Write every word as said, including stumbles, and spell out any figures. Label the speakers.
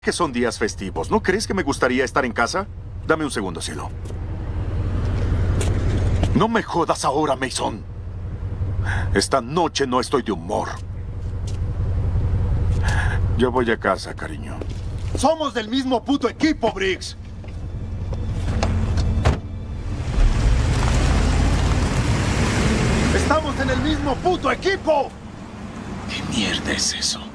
Speaker 1: Que son días festivos. ¿No crees que me gustaría estar en casa? Dame un segundo, cielo. No me jodas ahora, Mason. Esta noche no estoy de humor. Yo voy a casa, cariño.
Speaker 2: Somos del mismo puto equipo, Briggs. Estamos en el mismo puto equipo.
Speaker 1: ¿Qué mierda es eso?